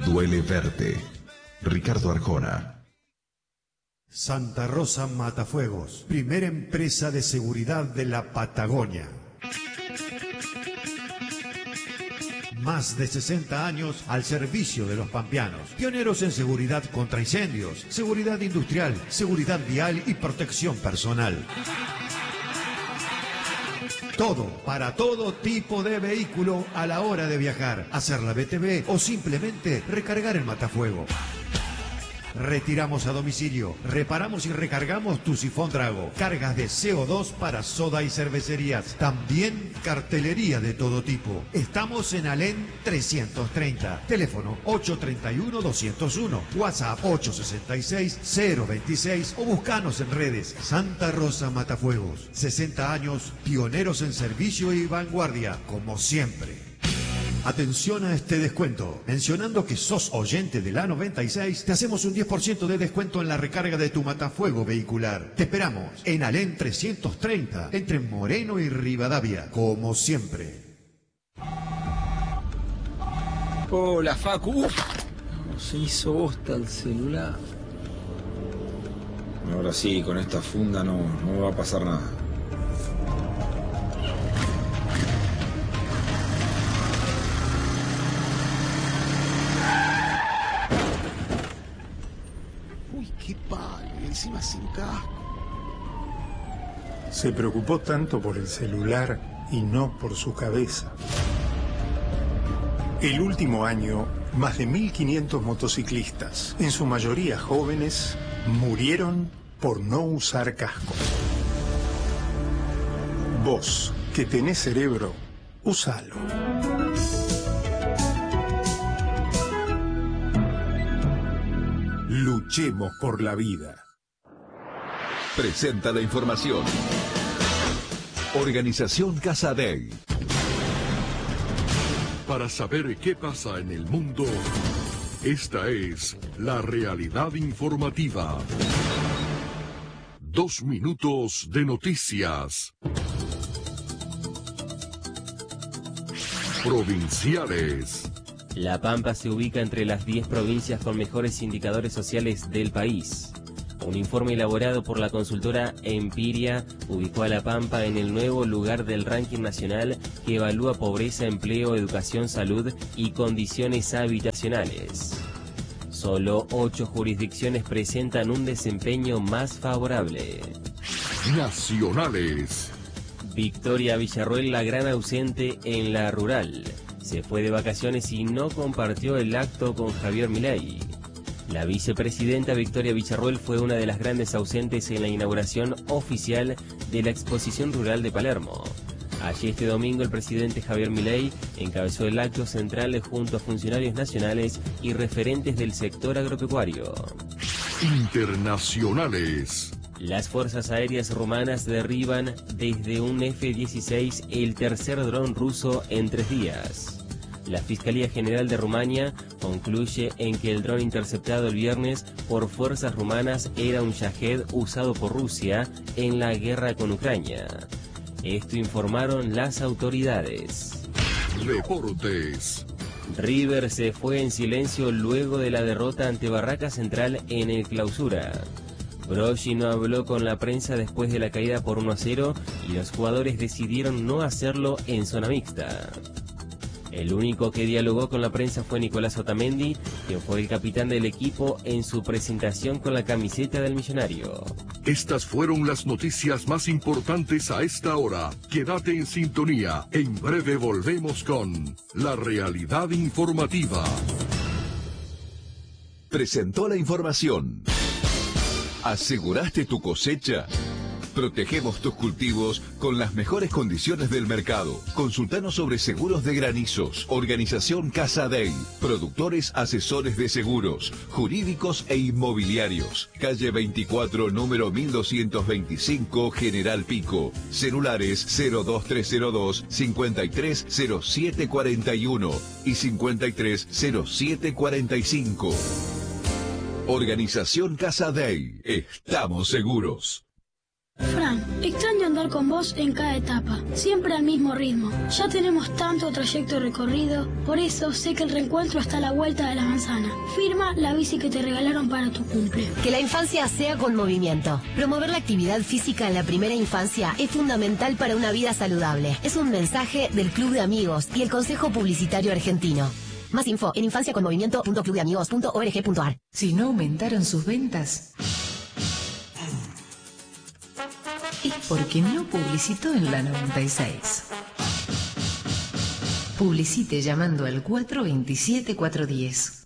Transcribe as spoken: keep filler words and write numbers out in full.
duele verte. Ricardo Arjona. Santa Rosa Matafuegos, primera empresa de seguridad de la Patagonia. Más de sesenta años al servicio de los pampeanos. Pioneros en seguridad contra incendios, seguridad industrial, seguridad vial y protección personal. Todo, para todo tipo de vehículo a la hora de viajar, hacer la B T V o simplemente recargar el matafuego. Retiramos a domicilio, reparamos y recargamos tu sifón Drago, cargas de C O dos para soda y cervecerías, también cartelería de todo tipo. Estamos en Alén trescientos treinta, teléfono ocho tres uno, dos cero uno, WhatsApp ocho seis seis, cero veintiséis o buscanos en redes. Santa Rosa Matafuegos, sesenta años, pioneros en servicio y vanguardia, como siempre. Atención a este descuento. Mencionando que sos oyente de la noventa y seis, te hacemos un diez por ciento de descuento en la recarga de tu matafuego vehicular. Te esperamos en Alén trescientos treinta, entre Moreno y Rivadavia, como siempre. Hola, Facu. Uf, se hizo bosta el celular. Ahora sí, con esta funda no, no me va a pasar nada. Qué palo, encima sin casco. Se preocupó tanto por el celular y no por su cabeza. El último año, más de mil quinientos motociclistas, en su mayoría jóvenes, murieron por no usar casco. Vos, que tenés cerebro, úsalo. Luchemos por la vida. Presenta la información. Organización Casa Dei. Para saber qué pasa en el mundo, esta es la realidad informativa. Dos minutos de noticias. Provinciales. La Pampa se ubica entre las diez provincias con mejores indicadores sociales del país. Un informe elaborado por la consultora Empiria ubicó a La Pampa en el nuevo lugar del ranking nacional que evalúa pobreza, empleo, educación, salud y condiciones habitacionales. Solo ocho jurisdicciones presentan un desempeño más favorable. Nacionales. Victoria Villarroel, la gran ausente en la rural. Se fue de vacaciones y no compartió el acto con Javier Milei. La vicepresidenta Victoria Villarroel fue una de las grandes ausentes en la inauguración oficial de la exposición rural de Palermo. Allí este domingo el presidente Javier Milei encabezó el acto central junto a funcionarios nacionales y referentes del sector agropecuario. Internacionales. Las fuerzas aéreas rumanas derriban desde un F dieciséis el tercer dron ruso en tres días. La Fiscalía General de Rumania concluye en que el dron interceptado el viernes por fuerzas rumanas era un Shahed usado por Rusia en la guerra con Ucrania. Esto informaron las autoridades. Deportes. River se fue en silencio luego de la derrota ante Barraca Central en el Clausura. Brogi no habló con la prensa después de la caída por uno a cero y los jugadores decidieron no hacerlo en zona mixta. El único que dialogó con la prensa fue Nicolás Otamendi, quien fue el capitán del equipo en su presentación con la camiseta del Millonario. Estas fueron las noticias más importantes a esta hora. Quédate en sintonía. En breve volvemos con La Realidad Informativa. Presentó la información. ¿Aseguraste tu cosecha? Protegemos tus cultivos con las mejores condiciones del mercado. Consultanos sobre seguros de granizos. Organización Casa Dei. Productores asesores de seguros, jurídicos e inmobiliarios. Calle veinticuatro, número mil doscientos veinticinco, General Pico. Celulares cero dos tres cero dos, cincuenta y tres cero siete cuarenta y uno y cincuenta y tres cero siete cuarenta y cinco. Organización Casa Dei. Estamos seguros. Fran, extraño andar con vos en cada etapa, siempre al mismo ritmo. Ya tenemos tanto trayecto recorrido, por eso sé que el reencuentro está a la vuelta de la manzana. Firma la bici que te regalaron para tu cumple. Que la infancia sea con movimiento. Promover la actividad física en la primera infancia es fundamental para una vida saludable. Es un mensaje del Club de Amigos y el Consejo Publicitario Argentino. Más info en infancia con movimiento punto club de amigos punto org punto ar. Si no aumentaron sus ventas, es porque no publicitó en la noventa y seis. Publicite llamando al cuatro dos siete, cuatro uno cero.